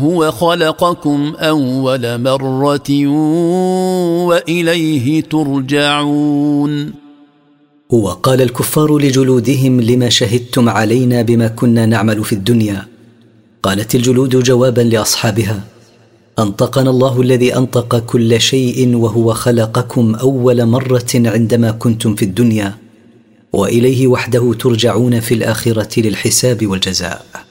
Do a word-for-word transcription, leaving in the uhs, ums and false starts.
هو خلقكم أول مرة وإليه ترجعون. وقال الكفار لجلودهم: لما شهدتم علينا بما كنا نعمل في الدنيا؟ قالت الجلود جوابا لأصحابها: أنطقنا الله الذي أنطق كل شيء، وهو خلقكم أول مرة عندما كنتم في الدنيا، وإليه وحده ترجعون في الآخرة للحساب والجزاء.